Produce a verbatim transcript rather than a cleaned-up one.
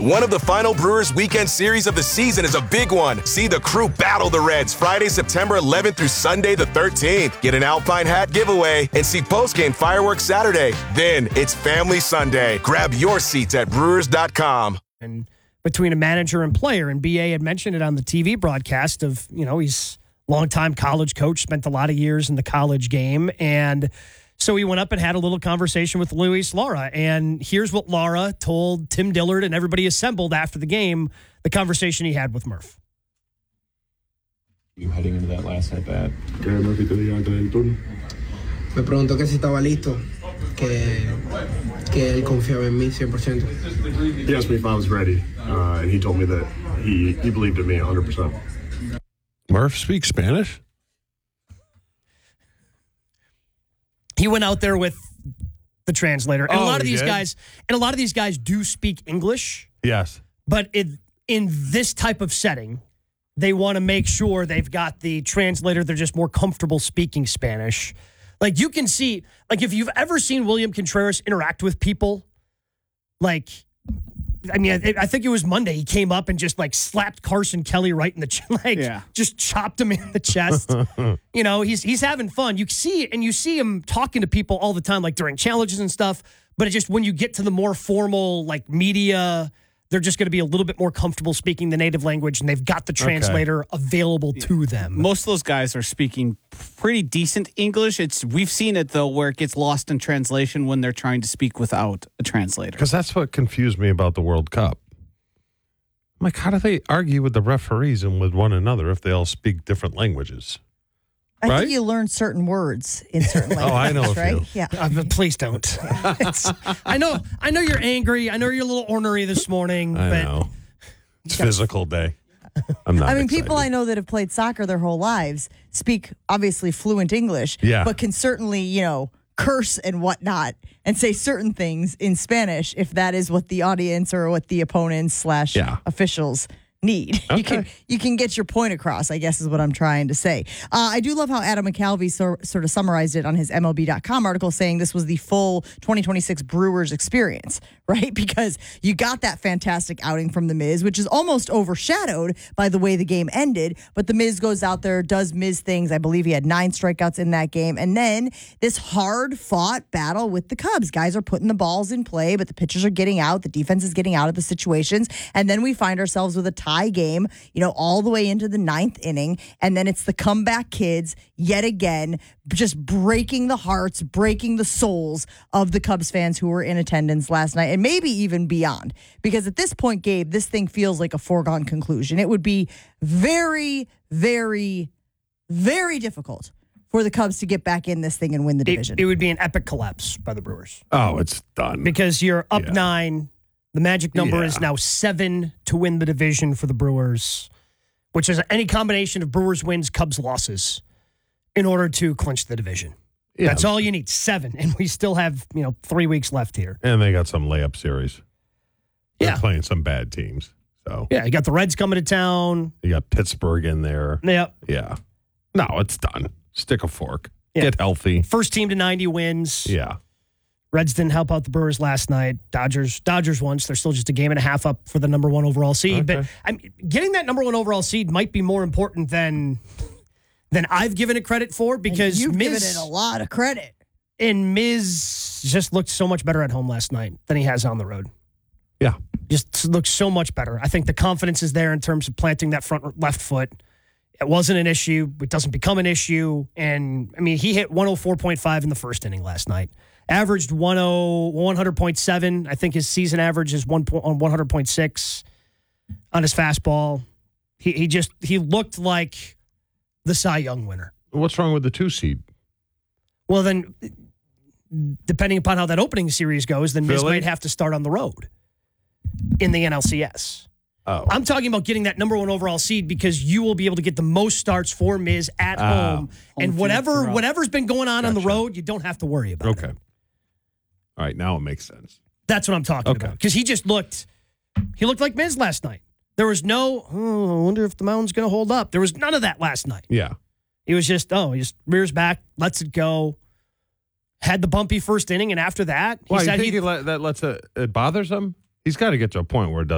One of the final Brewers weekend series of the season is a big one. See the crew battle the Reds Friday, September eleventh through Sunday the thirteenth. Get an Alpine hat giveaway and see postgame fireworks Saturday. Then it's Family Sunday. Grab your seats at brewers dot com. And between a manager and player, and B A had mentioned it on the T V broadcast of, you know, he's a longtime college coach, spent a lot of years in the college game, and so he went up and had a little conversation with Luis Lara, and here's what Lara told Tim Dillard and everybody assembled after the game, the conversation he had with Murph. You heading into that last at bat? ¿Qué Murphy te dijo antes del turno? Me preguntó que si estaba listo, que, que él confiaba en mí cien por ciento. He asked me if I was ready, uh, and he told me that he, he believed in me one hundred percent. Murph speaks Spanish? He went out there with the translator. And oh, a lot of these did? guys, and a lot of these guys do speak English. Yes. But it, in this type of setting, they want to make sure they've got the translator. They're just more comfortable speaking Spanish. Like, you can see, like, if you've ever seen William Contreras interact with people, like, I mean, I, I think it was Monday. He came up and just, like, slapped Carson Kelly right in the chest, like, yeah. just chopped him in the chest. You know, he's he's having fun. You see it, and you see him talking to people all the time, like, during challenges and stuff. But it just, when you get to the more formal, like, media, they're just going to be a little bit more comfortable speaking the native language, and they've got the translator okay. available yeah. to them. Most of those guys are speaking pretty decent English. It's We've seen it, though, where it gets lost in translation when they're trying to speak without a translator. Because that's what confused me about the World Cup. I'm like, how do they argue with the referees and with one another if they all speak different languages? I right? think you learn certain words in certain languages. Oh, I know a right? few. Yeah. Uh, but please don't. It's, I know. I know you're angry. I know you're a little ornery this morning. I but know. It's physical day. I'm not. I mean, excited. people I know that have played soccer their whole lives speak obviously fluent English, yeah. but can certainly, you know, curse and whatnot and say certain things in Spanish if that is what the audience or what the opponents slash yeah. officials need. Okay. You can you can get your point across, I guess is what I'm trying to say. Uh, I do love how Adam McCalvey so, sort of summarized it on his M L B dot com article, saying this was the full twenty twenty-six Brewers experience, right? Because you got that fantastic outing from The Miz, which is almost overshadowed by the way the game ended. But The Miz goes out there, does Miz things. I believe he had nine strikeouts in that game. And then this hard-fought battle with the Cubs. Guys are putting the balls in play, but the pitchers are getting out. The defense is getting out of the situations. And then we find ourselves with a tie game, you know, all the way into the ninth inning. And then it's the comeback kids yet again, just breaking the hearts, breaking the souls of the Cubs fans who were in attendance last night and maybe even beyond. Because at this point, Gabe, this thing feels like a foregone conclusion. It would be very, very, very difficult for the Cubs to get back in this thing and win the division. It, it would be an epic collapse by the Brewers. Oh, it's done. Because you're up yeah. nine. The magic number yeah. is now seven to win the division for the Brewers, which is any combination of Brewers wins, Cubs losses in order to clinch the division. Yeah. That's all you need, seven. And we still have, you know, three weeks left here. And they got some layup series. They're yeah. playing some bad teams. So yeah, you got the Reds coming to town. You got Pittsburgh in there. Yep. Yeah. No, it's done. Stick a fork. Yeah. Get healthy. First team to ninety wins. Yeah. Reds didn't help out the Brewers last night. Dodgers, Dodgers won. So they're still just a game and a half up for the number one overall seed. Okay. But I'm, getting that number one overall seed might be more important than than I've given it credit for because and you've Miz, given it a lot of credit. And Miz just looked so much better at home last night than he has on the road. Yeah. Just looks so much better. I think the confidence is there in terms of planting that front left foot. It wasn't an issue. It doesn't become an issue. And, I mean, he hit one oh four point five in the first inning last night. Averaged one hundred point seven. I think his season average is one hundred point six on his fastball. He he just he looked like the Cy Young winner. What's wrong with the two seed? Well, then, depending upon how that opening series goes, then Miz Philly? might have to start on the road in the N L C S. Oh. I'm talking about getting that number one overall seed because you will be able to get the most starts for Miz at Ah. home. Home And field whatever throughout. whatever's been going on on the Gotcha. road, you don't have to worry about Okay. it. All right, now it makes sense. That's what I'm talking Okay. about. Because he just looked, he looked like Miz last night. There was no, oh, I wonder if the mound's going to hold up. There was none of that last night. Yeah. He was just, oh, he just rears back, lets it go, had the bumpy first inning, and after that, he Why, you said think he, he let, that lets it, it bothers him? He's got to get to a point where it does.